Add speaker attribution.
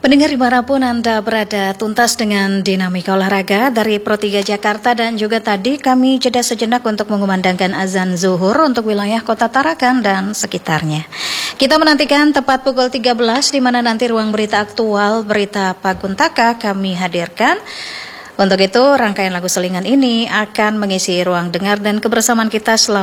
Speaker 1: Pendengar dimanapun Anda berada, tuntas dengan dinamika olahraga dari Pro 3 Jakarta, dan juga tadi kami jeda sejenak untuk mengumandangkan azan zuhur untuk wilayah Kota Tarakan dan sekitarnya. Kita menantikan tepat pukul 13 di mana nanti ruang berita aktual, berita Paguntaka kami hadirkan. Untuk itu rangkaian lagu selingan ini akan mengisi ruang dengar dan kebersamaan kita selama